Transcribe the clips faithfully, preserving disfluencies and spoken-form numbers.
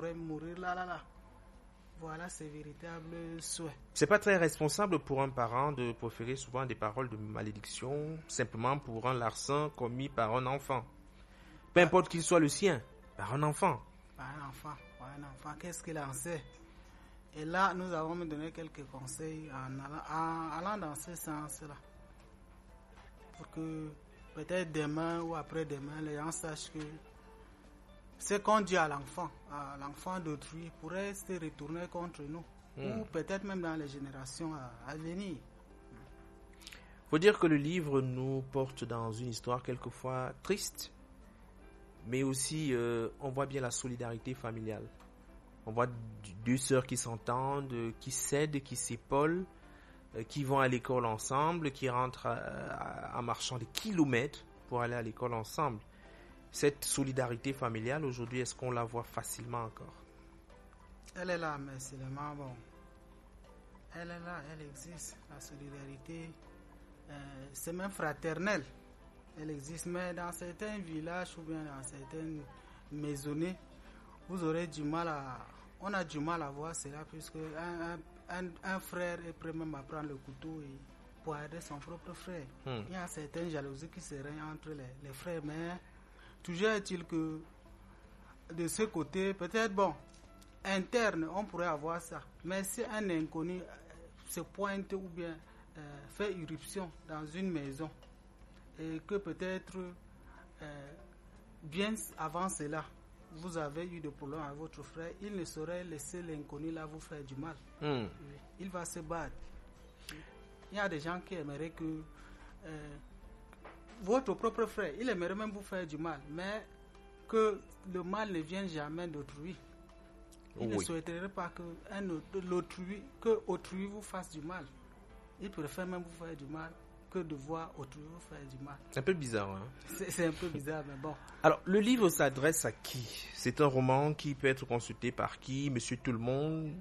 pourrais mourir là, là, là. Voilà ses véritables souhaits. C'est pas très responsable pour un parent de proférer souvent des paroles de malédiction simplement pour un larcin commis par un enfant. Peu importe qu'il soit le sien, par un enfant. Par un enfant, par un enfant, qu'est-ce qu'il en sait? Et là, nous avons me donné quelques conseils en allant, en allant dans ce sens-là. Pour que peut-être demain ou après-demain, les gens sachent que ce qu'on dit à l'enfant, à l'enfant d'autrui, pourrait se retourner contre nous. Mm. Ou peut-être même dans les générations à, à venir. Faut dire que le livre nous porte dans une histoire quelquefois triste, mais aussi euh, on voit bien la solidarité familiale. On voit deux sœurs qui s'entendent, qui s'aident, qui s'épaulent, euh, qui vont à l'école ensemble, qui rentrent à, en marchant des kilomètres pour aller à l'école ensemble. Cette solidarité familiale, aujourd'hui, est-ce qu'on la voit facilement encore? Elle est là, mais seulement bon. Elle est là, elle existe. La solidarité, euh, c'est même fraternel. Elle existe, mais dans certains villages ou bien dans certaines maisonnées, vous aurez du mal à... On a du mal à voir cela, puisque un, un, un frère est prêt même à prendre le couteau et poignarder son propre frère. Hmm. Il y a certaines jalousies qui se règnent entre les, les frères, mais... Toujours est-il que de ce côté, peut-être, bon, interne, on pourrait avoir ça. Mais si un inconnu se pointe ou bien euh, fait irruption dans une maison et que peut-être euh, bien avant cela, vous avez eu des problèmes avec votre frère, il ne saurait laisser l'inconnu là vous faire du mal. Mm. Il va se battre. Il y a des gens qui aimeraient que... Euh, votre propre frère, il aimerait même vous faire du mal, mais que le mal ne vienne jamais d'autrui. Il oui. ne souhaiterait pas que un autre, l'autrui, que autrui vous fasse du mal. Il préfère même vous faire du mal que de voir autrui vous faire du mal. C'est un peu bizarre, hein? C'est, c'est un peu bizarre, mais bon. Alors, le livre s'adresse à qui? C'est un roman qui peut être consulté par qui? Monsieur Tout le Monde?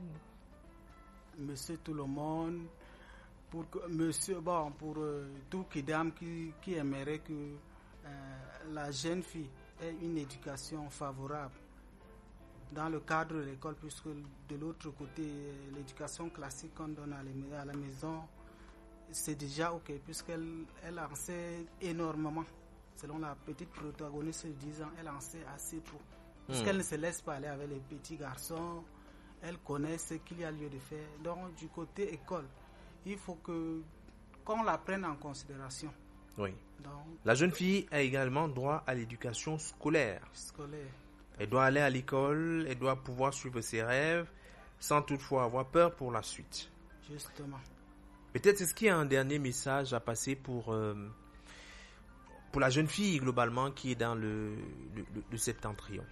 Monsieur Tout le Monde... Pour que, monsieur, bon, pour euh, tout kidam qui, qui aimerait que euh, la jeune fille ait une éducation favorable dans le cadre de l'école, puisque de l'autre côté, l'éducation classique qu'on donne à, les, à la maison, c'est déjà ok, puisqu'elle elle en sait énormément. Selon la petite protagoniste de dix ans, elle en sait assez trop. Puisqu'elle mmh. ne se laisse pas aller avec les petits garçons, elle connaît ce qu'il y a lieu de faire. Donc, du côté école, il faut que qu'on la prenne en considération. Oui. Donc, la jeune fille a également droit à l'éducation scolaire. Scolaire. Elle doit aller à l'école, elle doit pouvoir suivre ses rêves, sans toutefois avoir peur pour la suite. Justement. Peut-être est-ce qu'il y a un dernier message à passer pour euh, pour la jeune fille globalement qui est dans le le, le, le septentrion.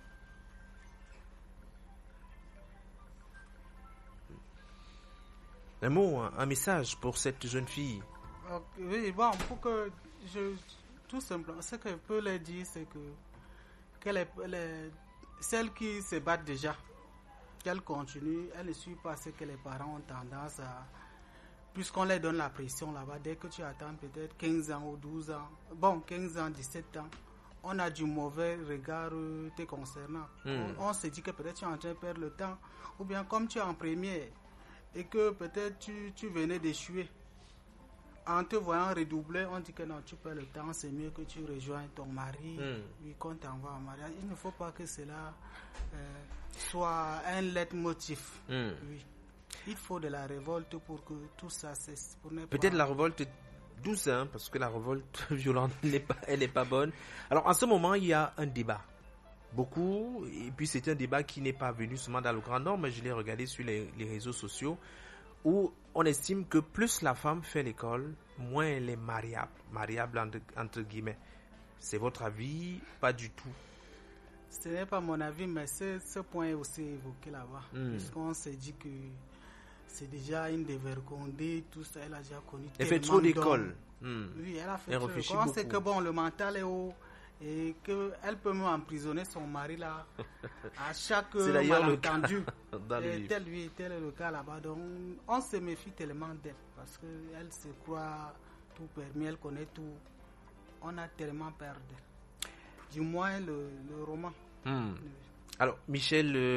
Un mot, un, un message pour cette jeune fille. Okay, oui, bon, pour que je, tout simplement, ce que je peux leur dire, c'est que qu'elle est, elle est, celles qui se battent déjà, qu'elles continuent, elles ne suivent pas ce que les parents ont tendance à, puisqu'on leur donne la pression là-bas, dès que tu attends peut-être quinze ans ou douze ans, bon, quinze ans, dix-sept ans, on a du mauvais regard te concernant. Mm. On, on se dit que peut-être tu es en train de perdre le temps, ou bien comme tu es en première, et que peut-être tu, tu venais d'échouer. En te voyant redoubler, on dit que non, tu perds le temps, c'est mieux que tu rejoignes ton mari, mm. oui, qu'on t'envoie en mariage. Il ne faut pas que cela euh, soit un leitmotiv. Mm. Oui. Il faut de la révolte pour que tout ça cesse. Pour ne Peut-être pas... la révolte douce, hein, parce que la révolte violente, n'est pas, elle n'est pas bonne. Alors, en ce moment, il y a un débat. Beaucoup, et puis c'est un débat qui n'est pas venu seulement dans le Grand Nord, mais je l'ai regardé sur les, les réseaux sociaux, où on estime que plus la femme fait l'école, moins elle est mariable, mariable entre, entre guillemets. C'est votre avis? Pas du tout. Ce n'est pas mon avis, mais ce, ce point est aussi évoqué là-bas, mm. puisqu'on s'est dit que c'est déjà une dévergondée, tout ça, elle a déjà connu elle fait trop d'école. Mm. Oui, elle a fait elle trop d'école. On sait que bon, le mental est haut, et qu'elle peut même emprisonner son mari là à chaque malentendu. Tel, oui, tel est le cas là-bas. Donc on se méfie tellement d'elle parce qu'elle se croit tout permis, elle connaît tout. On a tellement peur d'elle. Du moins le, le roman. Hmm. Alors Michel,